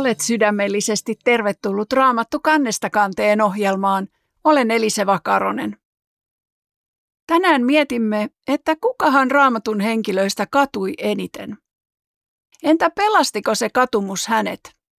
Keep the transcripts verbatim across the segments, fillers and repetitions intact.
Olet sydämellisesti tervetullut Raamattu kannesta kanteen ohjelmaan. Olen Elise Vakaronen. Tänään mietimme, että kukahan Raamatun henkilöistä katui eniten. Entä pelastiko se katumus hänet?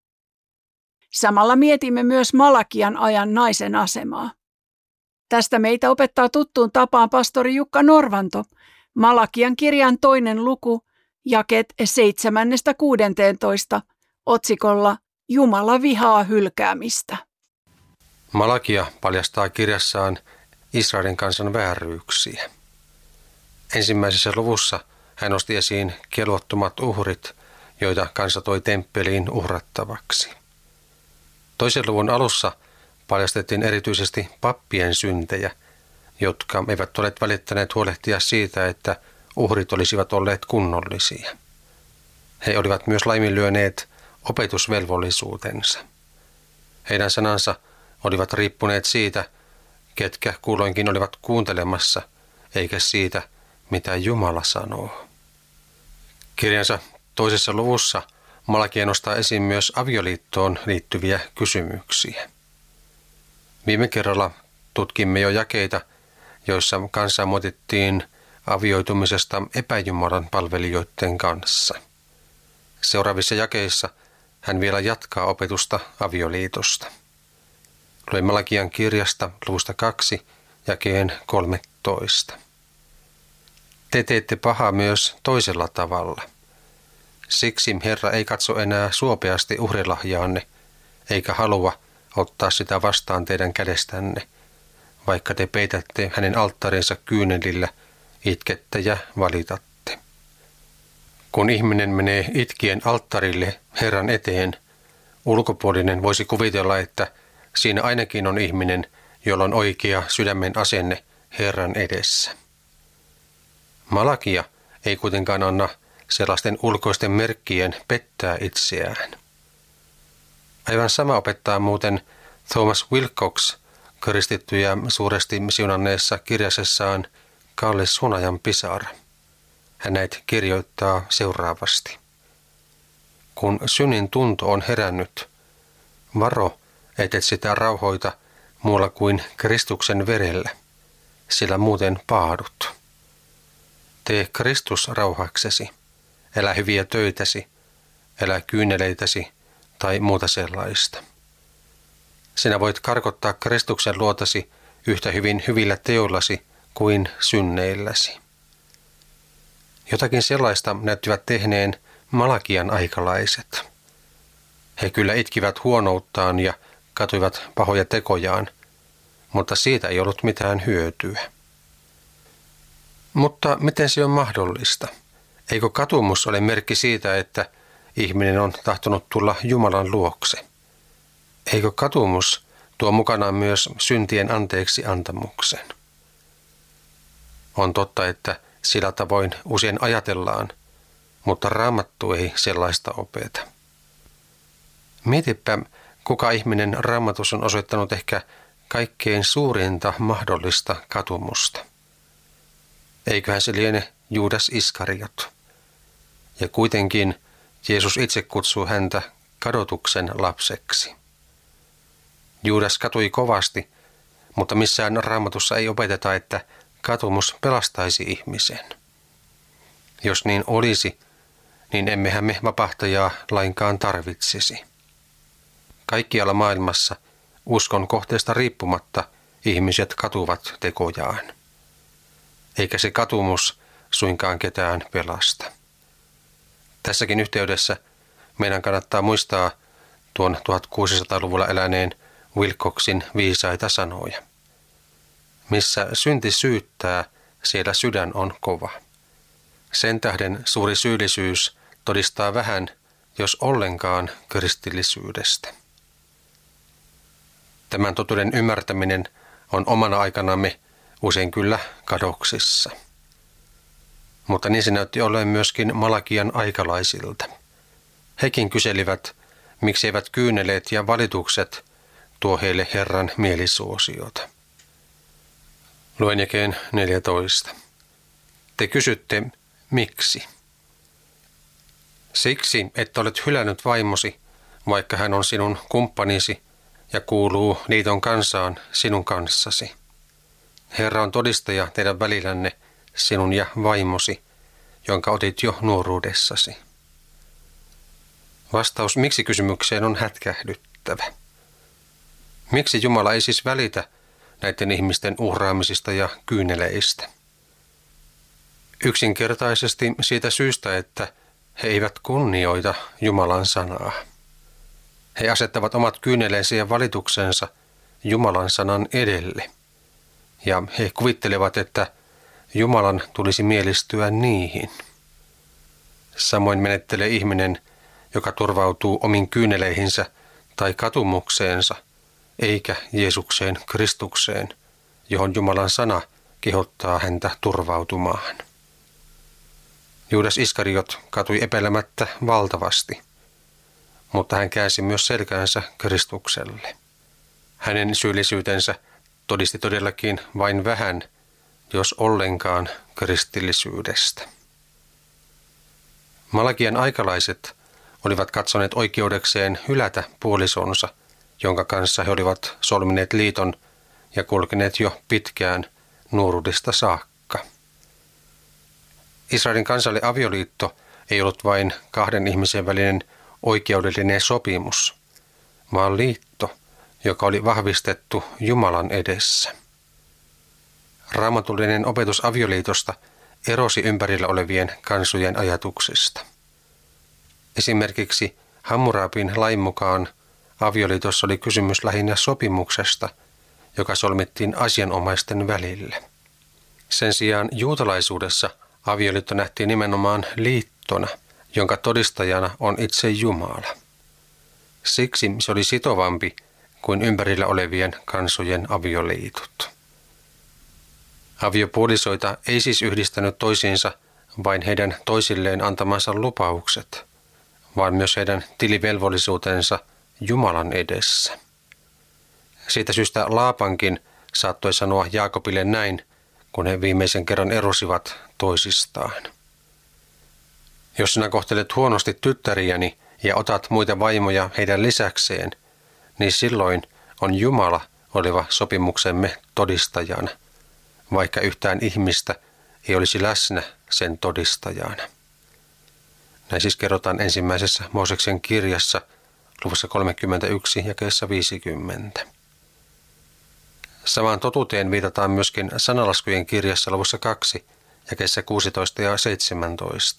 Samalla mietimme myös Malakian ajan naisen asemaa. Tästä meitä opettaa tuttuun tapaan pastori Jukka Norvanto, Malakian kirjan toinen luku, jakeet seitsemästä kuuteentoista, otsikolla Jumala vihaa hylkäämistä. Malakia paljastaa kirjassaan Israelin kansan vääryyksiä. Ensimmäisessä luvussa hän nosti esiin kelvottomat uhrit, joita kansa toi temppeliin uhrattavaksi. Toisen luvun alussa paljastettiin erityisesti pappien syntejä, jotka eivät ole välittäneet huolehtia siitä, että uhrit olisivat olleet kunnollisia. He olivat myös laiminlyöneet opetusvelvollisuutensa. Heidän sanansa olivat riippuneet siitä, ketkä kulloinkin olivat kuuntelemassa, eikä siitä, mitä Jumala sanoo. Kirjansa toisessa luvussa Malakia nostaa esiin myös avioliittoon liittyviä kysymyksiä. Viime kerralla tutkimme jo jakeita, joissa kansaa moitittiin avioitumisesta epäjumalan palvelijoiden kanssa. Seuraavissa jakeissa hän vielä jatkaa opetusta avioliitosta. Lue Malakian kirjasta luvusta kaksi, jakeen kolmetoista. Te teette pahaa myös toisella tavalla. Siksi Herra ei katso enää suopeasti uhrilahjaanne, eikä halua ottaa sitä vastaan teidän kädestänne, vaikka te peitätte hänen alttarinsa kyynelillä, itkette ja valitatte. Kun ihminen menee itkien alttarille Herran eteen, ulkopuolinen voisi kuvitella, että siinä ainakin on ihminen, jolla on oikea sydämen asenne Herran edessä. Malakia ei kuitenkaan anna sellaisten ulkoisten merkkien pettää itseään. Aivan sama opettaa muuten Thomas Wilcox kristittyjä suuresti siunanneessa kirjasessaan Kallis hunajan pisara. Hän näitä kirjoittaa seuraavasti. Kun synnin tunto on herännyt, varo, et sitä rauhoita muulla kuin Kristuksen verellä, sillä muuten paadut. Tee Kristus rauhaksesi, älä hyviä töitäsi, älä kyyneleitäsi tai muuta sellaista. Sinä voit karkottaa Kristuksen luotasi yhtä hyvin hyvillä teoillasi kuin synneilläsi. Jotakin sellaista näyttivät tehneen Malakian aikalaiset. He kyllä itkivät huonouttaan ja katuivat pahoja tekojaan, mutta siitä ei ollut mitään hyötyä. Mutta miten se on mahdollista? Eikö katumus ole merkki siitä, että ihminen on tahtonut tulla Jumalan luokse? Eikö katumus tuo mukanaan myös syntien anteeksi antamuksen? On totta, että sillä tavoin usein ajatellaan, mutta Raamattu ei sellaista opeta. Mietipä, kuka ihminen Raamatussa on osoittanut ehkä kaikkein suurinta mahdollista katumusta. Eiköhän se liene Juudas Iskariot. Ja kuitenkin Jeesus itse kutsuu häntä kadotuksen lapseksi. Juudas katui kovasti, mutta missään Raamatussa ei opeteta, että katumus pelastaisi ihmisen. Jos niin olisi, niin emmehän me vapahtajaa lainkaan tarvitsisi. Kaikkialla maailmassa uskon kohteesta riippumatta ihmiset katuvat tekojaan. Eikä se katumus suinkaan ketään pelasta. Tässäkin yhteydessä meidän kannattaa muistaa tuon tuhatkuusisataaluvulla eläneen Wilcoxin viisaita sanoja. Missä synti syyttää, siellä sydän on kova. Sen tähden suuri syyllisyys todistaa vähän, jos ollenkaan kristillisyydestä. Tämän totuuden ymmärtäminen on omana aikanamme usein kyllä kadoksissa. Mutta niin se näytti olleen myöskin Malakian aikalaisilta. Hekin kyselivät, miksi eivät kyyneleet ja valitukset tuo heille Herran mielisuosiota. Luen jakeen neljätoista. Te kysytte, miksi? Siksi, että olet hylännyt vaimosi, vaikka hän on sinun kumppanisi ja kuuluu liiton kansaan sinun kanssasi. Herra on todistaja teidän välillänne, sinun ja vaimosi, jonka otit jo nuoruudessasi. Vastaus miksi kysymykseen on hätkähdyttävä. Miksi Jumala ei siis välitä näiden ihmisten uhraamisista ja kyyneleistä? Yksinkertaisesti siitä syystä, että he eivät kunnioita Jumalan sanaa. He asettavat omat kyyneleensä ja valituksensa Jumalan sanan edelle. Ja he kuvittelevat, että Jumalan tulisi mielistyä niihin. Samoin menettelee ihminen, joka turvautuu omiin kyyneleihinsä tai katumukseensa, eikä Jeesukseen Kristukseen, johon Jumalan sana kehottaa häntä turvautumaan. Juudas Iskariot katui epäilemättä valtavasti, mutta hän käänsi myös selkänsä Kristukselle. Hänen syyllisyytensä todisti todellakin vain vähän, jos ollenkaan kristillisyydestä. Malakian aikalaiset olivat katsoneet oikeudekseen hylätä puolisonsa, jonka kanssa he olivat solmineet liiton ja kulkeneet jo pitkään nuoruudesta saakka. Israelin kansalle avioliitto ei ollut vain kahden ihmisen välinen oikeudellinen sopimus, vaan liitto, joka oli vahvistettu Jumalan edessä. Raamatullinen opetus avioliitosta erosi ympärillä olevien kansojen ajatuksista. Esimerkiksi Hammurabin lain mukaan avioliitossa oli kysymys lähinnä sopimuksesta, joka solmittiin asianomaisten välille. Sen sijaan juutalaisuudessa avioliitto nähtiin nimenomaan liittona, jonka todistajana on itse Jumala. Siksi se oli sitovampi kuin ympärillä olevien kansojen avioliitot. Aviopuolisoita ei siis yhdistänyt toisiinsa vain heidän toisilleen antamansa lupaukset, vaan myös heidän tilivelvollisuutensa Jumalan edessä. Siitä syystä Laapankin saattoi sanoa Jaakobille näin, kun he viimeisen kerran erosivat toisistaan. Jos sinä kohtelet huonosti tyttäriäni ja otat muita vaimoja heidän lisäkseen, niin silloin on Jumala oleva sopimuksemme todistajana, vaikka yhtään ihmistä ei olisi läsnä sen todistajana. Näin siis kerrotaan ensimmäisessä Mooseksen kirjassa luvussa kolmekymmentäyksi jakeessa viisikymmentä. Samaan totuuteen viitataan myöskin Sanalaskujen kirjassa luvussa kaksi jakeessa kuusitoista ja seitsemäntoista.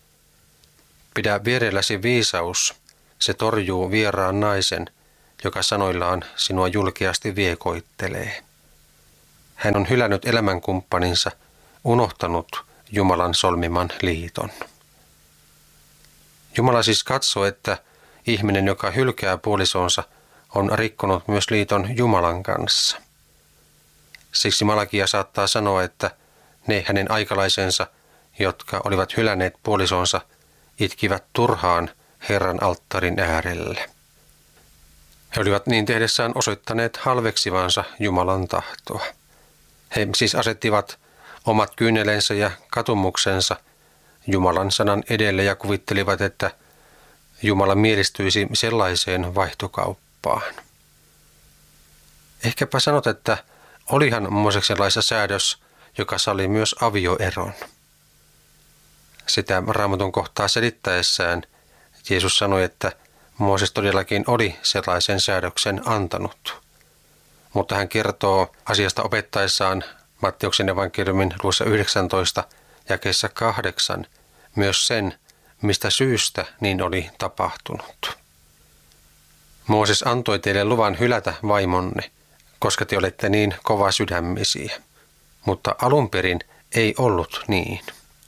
Pidä vierelläsi viisaus, se torjuu vieraan naisen, joka sanoillaan sinua julkeasti viekoittelee. Hän on hylännyt elämänkumppaninsa, unohtanut Jumalan solmiman liiton. Jumala siis katsoo, että ihminen, joka hylkää puolisonsa, on rikkonut myös liiton Jumalan kanssa. Siksi Malakia saattaa sanoa, että ne hänen aikalaisensa, jotka olivat hylänneet puolisonsa, itkivät turhaan Herran alttarin äärelle. He olivat niin tehdessään osoittaneet halveksivansa Jumalan tahtoa. He siis asettivat omat kyyneleensä ja katumuksensa Jumalan sanan edelle ja kuvittelivat, että Jumala mielistyisi sellaiseen vaihtokauppaan. Ehkäpä sanot, että olihan Mooseksen laissa säädös, joka salli myös avioeron. Sitä Raamatun kohtaa selittäessään Jeesus sanoi, että Mooses todellakin oli sellaisen säädöksen antanut. Mutta hän kertoo asiasta opettaessaan Matteuksen evankeliumin luvussa yhdeksäntoista jakeessa kahdeksan myös sen, mistä syystä niin oli tapahtunut. Mooses antoi teille luvan hylätä vaimonne, koska te olette niin kova sydämisiä, mutta alun perin ei ollut niin.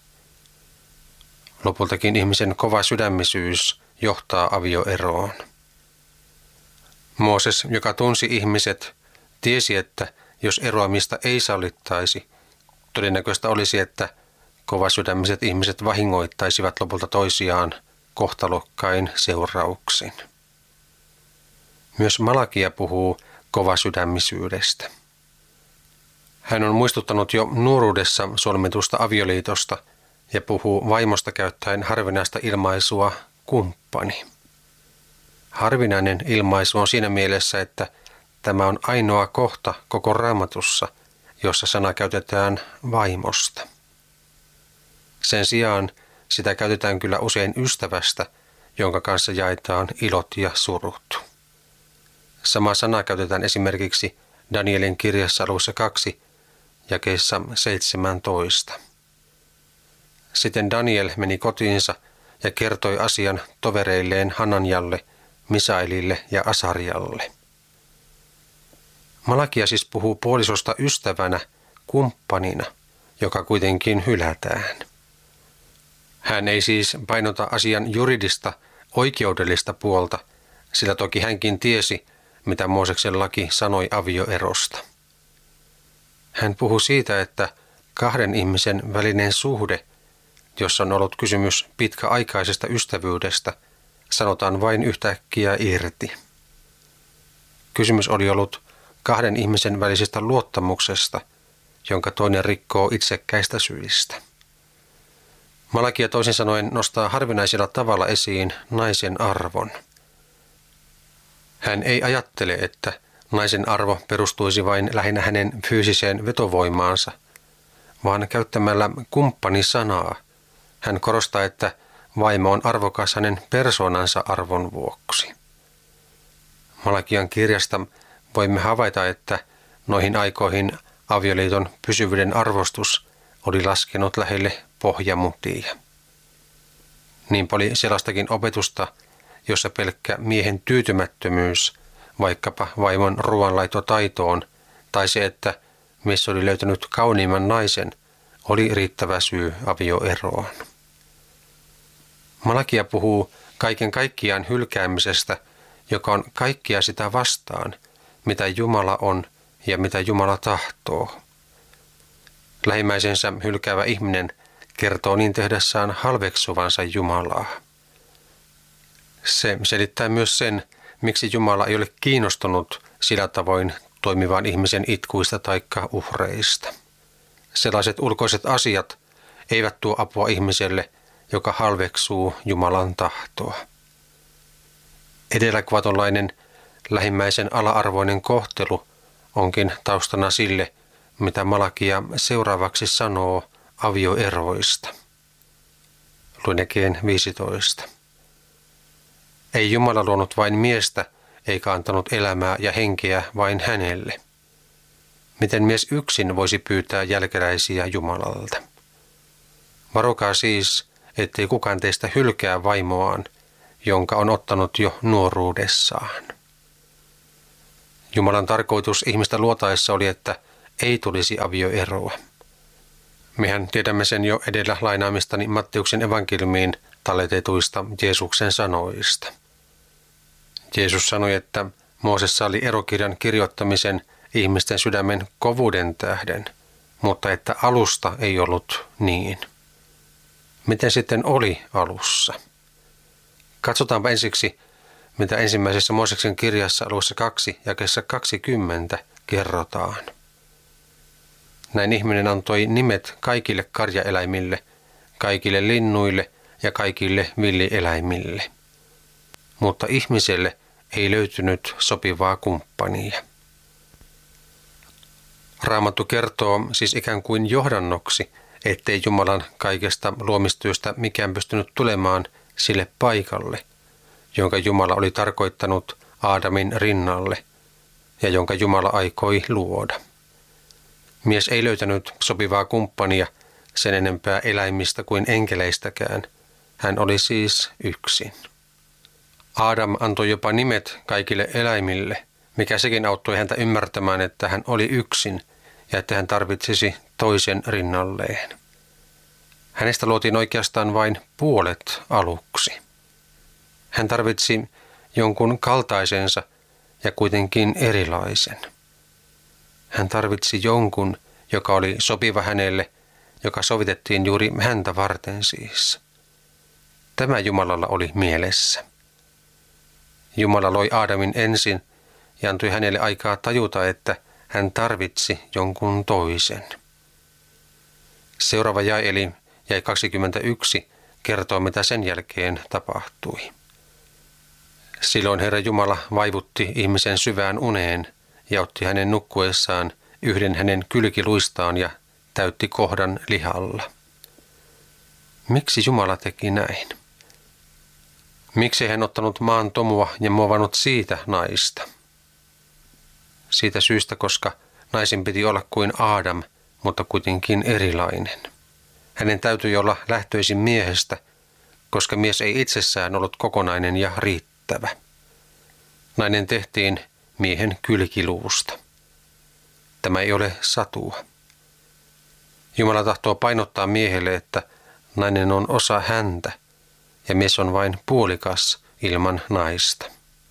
Lopultakin ihmisen kova sydämisyys johtaa avioeroon. Mooses, joka tunsi ihmiset, tiesi, että jos eroamista ei sallittaisi, todennäköistä olisi, että kovasydämiset ihmiset vahingoittaisivat lopulta toisiaan kohtalokkain seurauksin. Myös Malakia puhuu kovasydämisyydestä. Hän on muistuttanut jo nuoruudessa solmitusta avioliitosta ja puhuu vaimosta käyttäen harvinaista ilmaisua kumppani. Harvinainen ilmaisu on siinä mielessä, että tämä on ainoa kohta koko Raamatussa, jossa sana käytetään vaimosta. Sen sijaan sitä käytetään kyllä usein ystävästä, jonka kanssa jaetaan ilot ja surut. Sama sana käytetään esimerkiksi Danielin kirjassa luvussa kaksi, jakeessa seitsemäntoista. Sitten Daniel meni kotiinsa ja kertoi asian tovereilleen Hananjalle, Misaelille ja Asarjalle. Malakia siis puhuu puolisosta ystävänä, kumppanina, joka kuitenkin hylätään. Hän ei siis painota asian juridista, oikeudellista puolta, sillä toki hänkin tiesi, mitä Mooseksen laki sanoi avioerosta. Hän puhuu siitä, että kahden ihmisen välinen suhde, jossa on ollut kysymys pitkäaikaisesta ystävyydestä, sanotaan vain yhtäkkiä irti. Kysymys oli ollut kahden ihmisen välisestä luottamuksesta, jonka toinen rikkoo itsekkäistä syistä. Malakia toisin sanoen nostaa harvinaisella tavalla esiin naisen arvon. Hän ei ajattele, että naisen arvo perustuisi vain lähinnä hänen fyysiseen vetovoimaansa, vaan käyttämällä kumppani-sanaa hän korostaa, että vaimo on arvokas hänen persoonansa arvon vuoksi. Malakian kirjasta voimme havaita, että noihin aikoihin avioliiton pysyvyyden arvostus oli laskenut lähelle pohjamutia. Niin oli sellaistakin opetusta, jossa pelkkä miehen tyytymättömyys vaikkapa vaimon ruoanlaitotaitoon tai se, että mies oli löytänyt kauniimman naisen, oli riittävä syy avioeroon. Malakia puhuu kaiken kaikkiaan hylkäämisestä, joka on kaikkia sitä vastaan, mitä Jumala on ja mitä Jumala tahtoo. Lähimmäisensä hylkäävä ihminen kertoo niin tehdessään halveksuvansa Jumalaa. Se selittää myös sen, miksi Jumala ei ole kiinnostunut sillä tavoin toimivan ihmisen itkuista taikka uhreista. Sellaiset ulkoiset asiat eivät tuo apua ihmiselle, joka halveksuu Jumalan tahtoa. Edellä kuvatunlainen lähimmäisen ala-arvoinen kohtelu onkin taustana sille, mitä Malakia seuraavaksi sanoo avioeroista. Luen jakeen viisitoista. Ei Jumala luonut vain miestä, eikä antanut elämää ja henkeä vain hänelle. Miten mies yksin voisi pyytää jälkeläisiä Jumalalta? Varokaa siis, ettei kukaan teistä hylkää vaimoaan, jonka on ottanut jo nuoruudessaan. Jumalan tarkoitus ihmistä luotaessa oli, että ei tulisi avioeroa. Mehän tiedämme sen jo edellä lainaamistani Matteuksen evankeliumiin talletetuista Jeesuksen sanoista. Jeesus sanoi, että Mooses salli erokirjan kirjoittamisen ihmisten sydämen kovuuden tähden, mutta että alusta ei ollut niin. Miten sitten oli alussa? Katsotaanpa ensiksi, mitä ensimmäisessä Mooseksen kirjassa alussa kaksi jakeessa kaksikymmentä kerrotaan. Näin ihminen antoi nimet kaikille karjaeläimille, kaikille linnuille ja kaikille villieläimille. Mutta ihmiselle ei löytynyt sopivaa kumppania. Raamattu kertoo siis ikään kuin johdannoksi, ettei Jumalan kaikesta luomistyöstä mikään pystynyt tulemaan sille paikalle, jonka Jumala oli tarkoittanut Aadamin rinnalle ja jonka Jumala aikoi luoda. Mies ei löytänyt sopivaa kumppania sen enempää eläimistä kuin enkeleistäkään. Hän oli siis yksin. Aadam antoi jopa nimet kaikille eläimille, mikä sekin auttoi häntä ymmärtämään, että hän oli yksin ja että hän tarvitsisi toisen rinnalleen. Hänestä luotiin oikeastaan vain puolet aluksi. Hän tarvitsi jonkun kaltaisensa ja kuitenkin erilaisen. Hän tarvitsi jonkun, joka oli sopiva hänelle, joka sovitettiin juuri häntä varten siis. Tämä Jumalalla oli mielessä. Jumala loi Aadamin ensin ja antoi hänelle aikaa tajuta, että hän tarvitsi jonkun toisen. Seuraava jae eli jae kaksikymmentäyksi kertoo, mitä sen jälkeen tapahtui. Silloin Herra Jumala vaivutti ihmisen syvään uneen ja otti hänen nukkuessaan yhden hänen kylkiluistaan ja täytti kohdan lihalla. Miksi Jumala teki näin? Miksi hän ottanut maan tomua ja muovannut siitä naista? Siitä syystä, koska naisen piti olla kuin Aadam, mutta kuitenkin erilainen. Hänen täytyi olla lähtöisin miehestä, koska mies ei itsessään ollut kokonainen ja riittävä. Nainen tehtiin miehen kylkiluusta. Tämä ei ole satua. Jumala tahtoo painottaa miehelle, että nainen on osa häntä ja mies on vain puolikas ilman naista.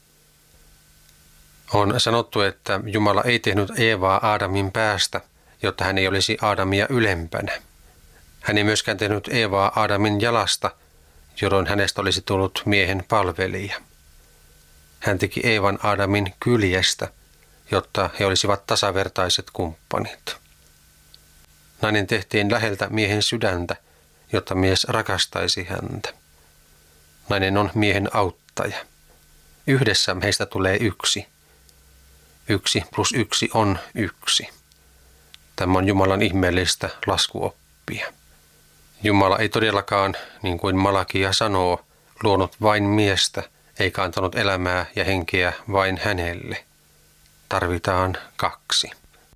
On sanottu, että Jumala ei tehnyt Eevaa Aadamin päästä, jotta hän ei olisi Aadamia ylempänä. Hän ei myöskään tehnyt Eevaa Aadamin jalasta, jolloin hänestä olisi tullut miehen palvelija. Hän teki Eevan Aadamin kyljestä, jotta he olisivat tasavertaiset kumppanit. Nainen tehtiin läheltä miehen sydäntä, jotta mies rakastaisi häntä. Nainen on miehen auttaja. Yhdessä heistä tulee yksi. Yksi plus yksi on yksi. Tämä on Jumalan ihmeellistä laskuoppia. Jumala ei todellakaan, niin kuin Malakia sanoo, luonut vain miestä, eikä antanut elämää ja henkeä vain hänelle. Tarvitaan kaksi.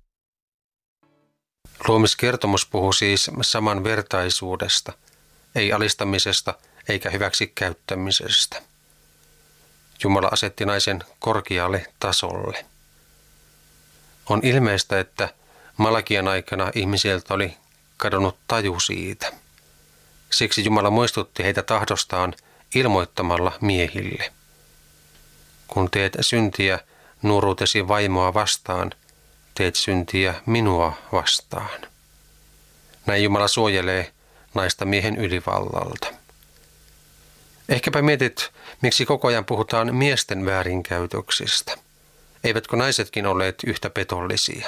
Luomiskertomus puhuu siis samanvertaisuudesta, ei alistamisesta eikä hyväksi käyttämisestä. Jumala asetti naisen korkealle tasolle. On ilmeistä, että Malakian aikana ihmisiltä oli kadonnut taju siitä. Siksi Jumala muistutti heitä tahdostaan ilmoittamalla miehille. Kun teet syntiä nuoruutesi vaimoa vastaan, teet syntiä minua vastaan. Näin Jumala suojelee naista miehen ylivallalta. Ehkäpä mietit, miksi koko ajan puhutaan miesten väärinkäytöksistä. Eivätkö naisetkin olleet yhtä petollisia?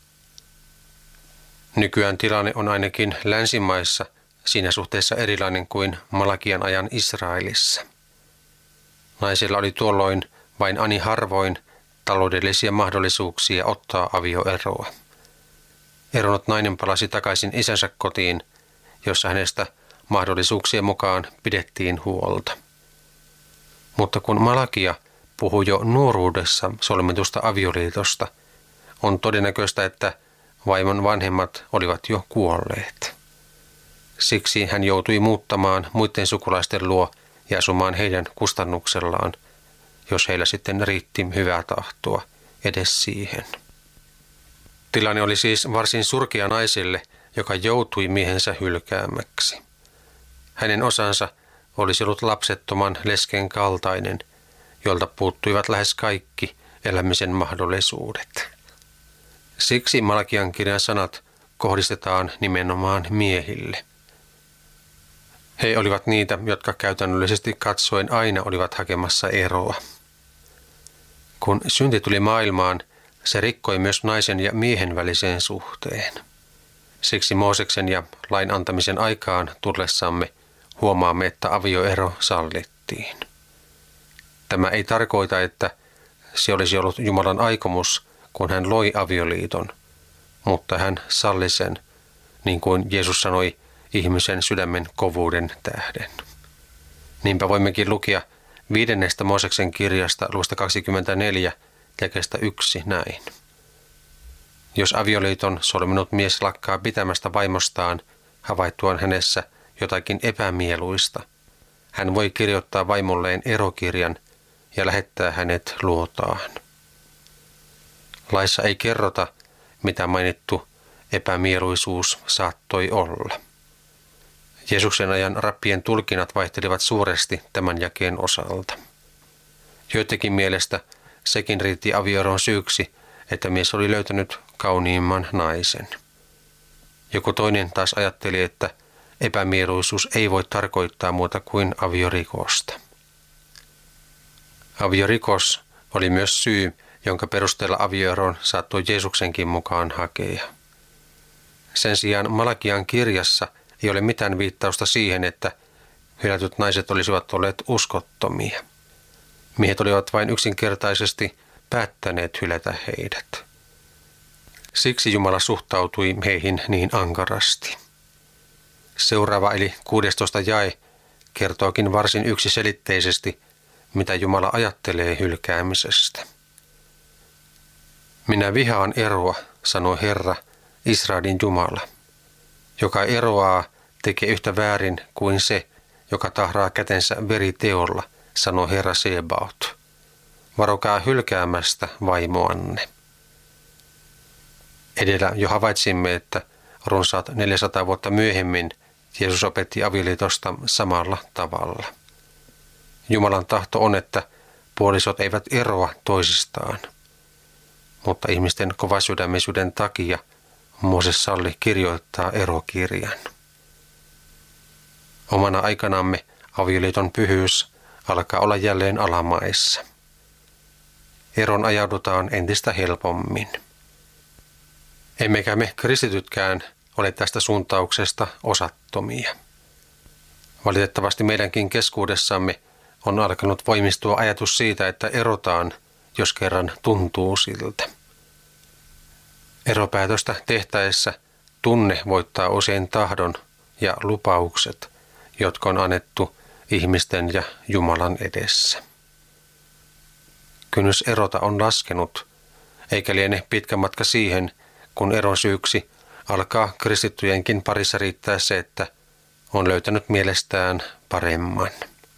Nykyään tilanne on ainakin länsimaissa siinä suhteessa erilainen kuin Malakian ajan Israelissa. Naisilla oli tuolloin vain ani harvoin taloudellisia mahdollisuuksia ottaa avioeroa. Eronnut nainen palasi takaisin isänsä kotiin, jossa hänestä mahdollisuuksien mukaan pidettiin huolta. Mutta kun Malakia puhuu jo nuoruudessa solmitusta avioliitosta, on todennäköistä, että vaimon vanhemmat olivat jo kuolleet. Siksi hän joutui muuttamaan muiden sukulaisten luo ja asumaan heidän kustannuksellaan, jos heillä sitten riitti hyvää tahtoa edes siihen. Tilanne oli siis varsin surkea naiselle, joka joutui miehensä hylkäämäksi. Hänen osansa olisi ollut lapsettoman lesken kaltainen, jolta puuttuivat lähes kaikki elämisen mahdollisuudet. Siksi Malakian kirjan sanat kohdistetaan nimenomaan miehille. He olivat niitä, jotka käytännöllisesti katsoen aina olivat hakemassa eroa. Kun synti tuli maailmaan, se rikkoi myös naisen ja miehen väliseen suhteen. Siksi Mooseksen ja lain antamisen aikaan tullessamme huomaamme, että avioero sallittiin. Tämä ei tarkoita, että se olisi ollut Jumalan aikomus, kun hän loi avioliiton, mutta hän salli sen, niin kuin Jeesus sanoi, ihmisen sydämen kovuuden tähden. Niinpä voimmekin lukea viidennestä Mooseksen kirjasta luvusta kaksikymmentäneljä jakeesta yksi näin. Jos avioliiton solminut mies lakkaa pitämästä vaimostaan havaittuaan hänessä jotakin epämieluista, hän voi kirjoittaa vaimolleen erokirjan ja lähettää hänet luotaan. Laissa ei kerrota, mitä mainittu epämieluisuus saattoi olla. Jeesuksen ajan rappien tulkinnat vaihtelivat suuresti tämän jakeen osalta. Joidenkin mielestä sekin riitti avioeron syyksi, että mies oli löytänyt kauniimman naisen. Joku toinen taas ajatteli, että epämieluisuus ei voi tarkoittaa muuta kuin aviorikosta. Aviorikos oli myös syy, jonka perusteella avioeron saattoi Jeesuksenkin mukaan hakea. Sen sijaan Malakian kirjassa ei ole mitään viittausta siihen, että hylätyt naiset olisivat olleet uskottomia. Miehet olivat vain yksinkertaisesti päättäneet hylätä heidät. Siksi Jumala suhtautui heihin niin ankarasti. Seuraava eli kuudestoista jae kertookin varsin yksiselitteisesti, mitä Jumala ajattelee hylkäämisestä. Minä vihaan eroa, sanoi Herra, Israelin Jumala. Joka eroaa, tekee yhtä väärin kuin se, joka tahraa kätensä veriteolla, sanoi Herra Sebaot. Varokaa hylkäämästä vaimoanne. Edellä jo havaitsimme, että runsaat neljäsataa vuotta myöhemmin Jeesus opetti avioliitosta samalla tavalla. Jumalan tahto on, että puolisot eivät eroa toisistaan, mutta ihmisten kovasydämisyyden takia Mooses salli kirjoittaa erokirjan. Omana aikanamme avioliiton pyhyys alkaa olla jälleen alamaissa. Eron ajaudutaan entistä helpommin. Emmekä me kristitytkään ole tästä suuntauksesta osattomia. Valitettavasti meidänkin keskuudessamme on alkanut voimistua ajatus siitä, että erotaan, jos kerran tuntuu siltä. Eropäätöstä tehtäessä tunne voittaa usein tahdon ja lupaukset, jotka on annettu ihmisten ja Jumalan edessä. Kynnys erota on laskenut, eikä liene pitkä matka siihen, kun eron syyksi alkaa kristittyjenkin parissa riittää se, että on löytänyt mielestään paremman.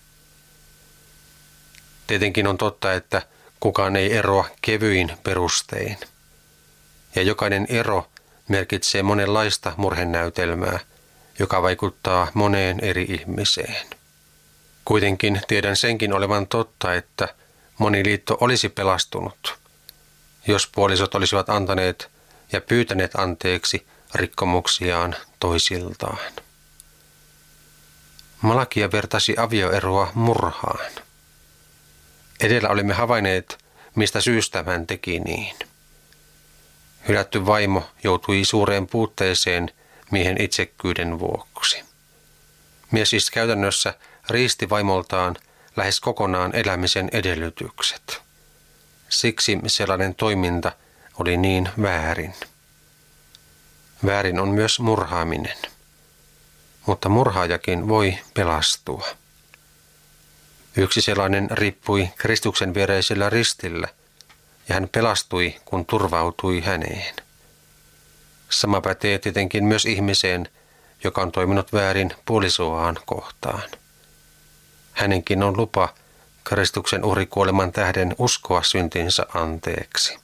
Tietenkin on totta, että kukaan ei eroa kevyin perustein. Ja jokainen ero merkitsee monenlaista murhenäytelmää, joka vaikuttaa moneen eri ihmiseen. Kuitenkin tiedän senkin olevan totta, että moni liitto olisi pelastunut, jos puolisot olisivat antaneet ja pyytäneet anteeksi rikkomuksiaan toisiltaan. Malakia vertasi avioeroa murhaan. Edellä olimme havainneet, mistä syystä hän teki niin. Hylätty vaimo joutui suureen puutteeseen miehen itsekkyyden vuoksi. Mies siis käytännössä riisti vaimoltaan lähes kokonaan elämisen edellytykset. Siksi sellainen toiminta oli niin väärin. Väärin on myös murhaaminen, mutta murhaajakin voi pelastua. Yksi sellainen riippui Kristuksen viereisellä ristillä, ja hän pelastui, kun turvautui häneen. Sama pätee tietenkin myös ihmiseen, joka on toiminut väärin puolisoaan kohtaan. Hänenkin on lupa Kristuksen uhrikuoleman tähden uskoa syntinsä anteeksi.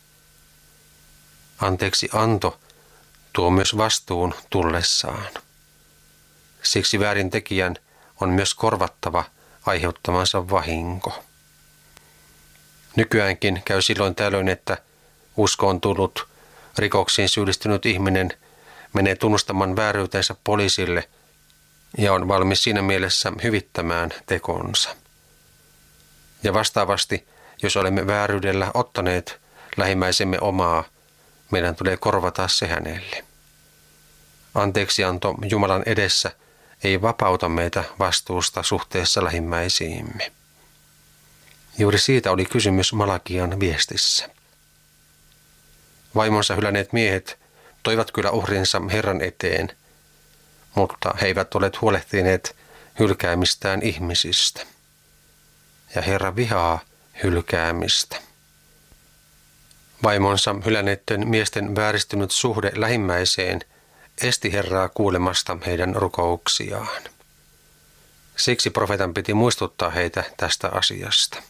Anteeksi anto tuo myös vastuun tullessaan. Siksi väärintekijän on myös korvattava aiheuttamansa vahinko. Nykyäänkin käy silloin tällöin, että uskoon tullut rikoksiin syyllistynyt ihminen menee tunnustamaan vääryytensä poliisille ja on valmis siinä mielessä hyvittämään tekonsa. Ja vastaavasti, jos olemme vääryydellä ottaneet lähimmäisemme omaa, meidän tulee korvata se hänelle. Anteeksianto Jumalan edessä ei vapauta meitä vastuusta suhteessa lähimmäisiimme. Juuri siitä oli kysymys Malakian viestissä. Vaimonsa hylänneet miehet toivat kyllä uhrinsa Herran eteen, mutta he eivät ole huolehtineet hylkäämistään ihmisistä. Ja Herra vihaa hylkäämistä. Vaimonsa hylänneiden miesten vääristynyt suhde lähimmäiseen esti Herraa kuulemasta heidän rukouksiaan. Siksi profeetan piti muistuttaa heitä tästä asiasta.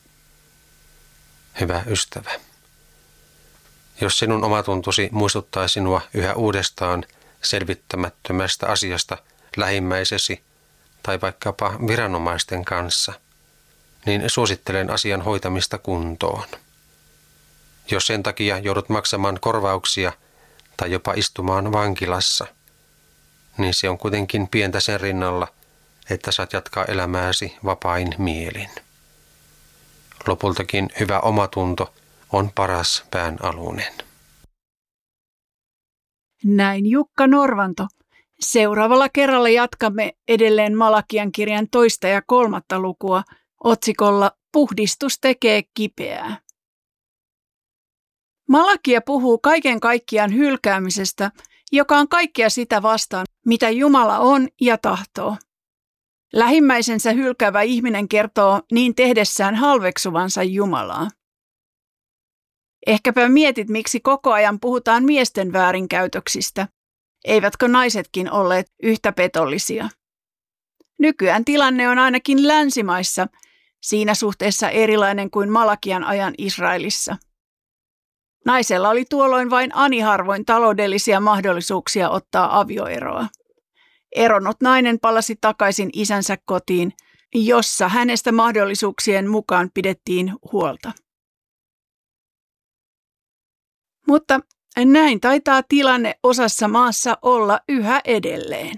Hyvä ystävä, jos sinun omatuntosi muistuttaa sinua yhä uudestaan selvittämättömästä asiasta lähimmäisesi tai vaikkapa viranomaisten kanssa, niin suosittelen asian hoitamista kuntoon. Jos sen takia joudut maksamaan korvauksia tai jopa istumaan vankilassa, niin se on kuitenkin pientä sen rinnalla, että saat jatkaa elämääsi vapain mielin. Lopultakin hyvä omatunto on paras päänalunen. Näin Jukka Norvanto. Seuraavalla kerralla jatkamme edelleen Malakian kirjan toista ja kolmatta lukua otsikolla puhdistus tekee kipeää. Malakia puhuu kaiken kaikkiaan hylkäämisestä, joka on kaikkea sitä vastaan, mitä Jumala on ja tahtoo. Lähimmäisensä hylkäävä ihminen kertoo niin tehdessään halveksuvansa Jumalaa. Ehkäpä mietit, miksi koko ajan puhutaan miesten väärinkäytöksistä. Eivätkö naisetkin olleet yhtä petollisia? Nykyään tilanne on ainakin länsimaissa siinä suhteessa erilainen kuin Malakian ajan Israelissa. Naisella oli tuolloin vain ani harvoin taloudellisia mahdollisuuksia ottaa avioeroa. Eronnut nainen palasi takaisin isänsä kotiin, jossa hänestä mahdollisuuksien mukaan pidettiin huolta. Mutta näin taitaa tilanne osassa maassa olla yhä edelleen.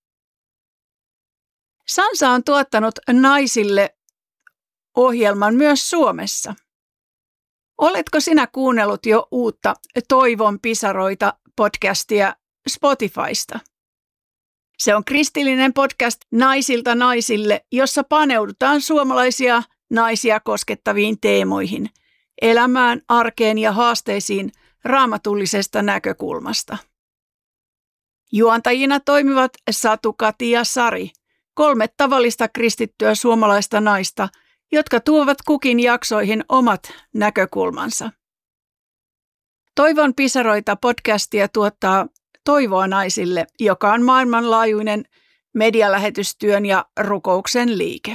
Sansa on tuottanut naisille ohjelman myös Suomessa. Oletko sinä kuunnellut jo uutta Toivon pisaroita podcastia Spotifysta? Se on kristillinen podcast naisilta naisille, jossa paneudutaan suomalaisia naisia koskettaviin teemoihin, elämään, arkeen ja haasteisiin raamatullisesta näkökulmasta. Juontajina toimivat Satu, Kati ja Sari, kolme tavallista kristittyä suomalaista naista, jotka tuovat kukin jaksoihin omat näkökulmansa. Toivon pisaroita podcastia tuottaa Toivoa naisille, joka on maailmanlaajuinen medialähetystyön ja rukouksen liike.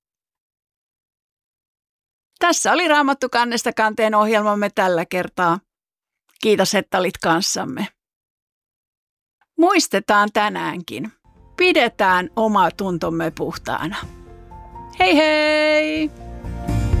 Tässä oli Raamattu kannesta kanteen ohjelmamme tällä kertaa. Kiitos, että olit kanssamme. Muistetaan tänäänkin. Pidetään oma tuntomme puhtaana. Hei hei!